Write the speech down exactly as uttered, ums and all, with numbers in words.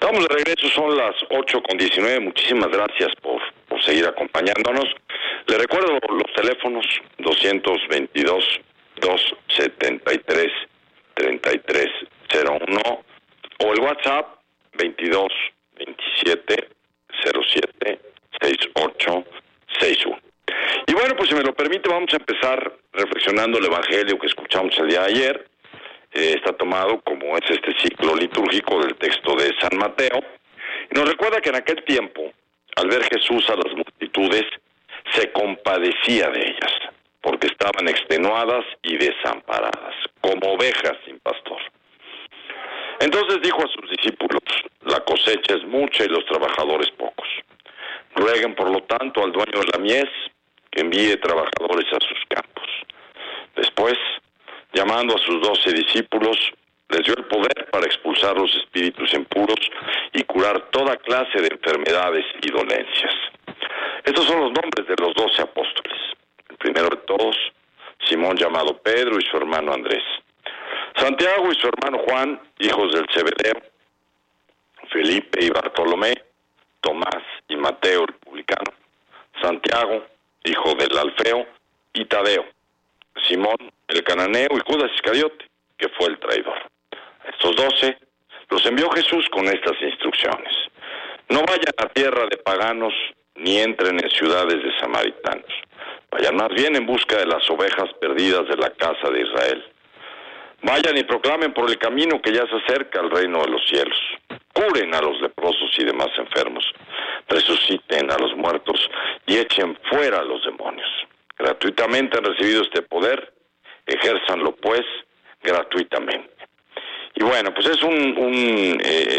Estamos de regreso, son las ocho con diecinueve. Muchísimas gracias por, por seguir acompañándonos. Le recuerdo los teléfonos doscientos veintidós, doscientos setenta y tres, treinta y tres cero uno o el WhatsApp veintidós, veintisiete, cero siete, sesenta y ocho sesenta y uno. Y bueno, pues si me lo permite, vamos a empezar reflexionando el Evangelio que escuchamos el día de ayer. Eh, está tomado, como es este ciclo litúrgico, del texto de San Mateo. Y nos recuerda que en aquel tiempo, al ver Jesús a las multitudes, se compadecía de ellas, porque estaban extenuadas y desamparadas, como ovejas sin pastor. Entonces dijo a sus discípulos: la cosecha es mucha y los trabajadores pocos. Rueguen, por lo tanto, al dueño de la mies que envíe trabajadores a sus campos. Después, llamando a sus doce discípulos, les dio el poder para expulsar los espíritus impuros y curar toda clase de enfermedades y dolencias. Estos son los nombres de los doce apóstoles. El primero de todos, Simón llamado Pedro y su hermano Andrés. Santiago y su hermano Juan, hijos del Zebedeo. Felipe y Bartolomé. Tomás y Mateo el publicano. Santiago, hijo del Alfeo, y Tadeo. Simón el cananeo y Judas Iscariote, que fue el traidor. A estos doce los envió Jesús con estas instrucciones: no vayan a tierra de paganos, ni entren en ciudades de samaritanos. Vayan más bien en busca de las ovejas perdidas de la casa de Israel. Vayan y proclamen por el camino que ya se acerca al reino de los cielos. Curen a los leprosos y demás enfermos. Resuciten a los muertos y echen fuera a los demonios. Gratuitamente han recibido este poder, ejérzanlo pues gratuitamente. Y bueno, pues es un, un eh,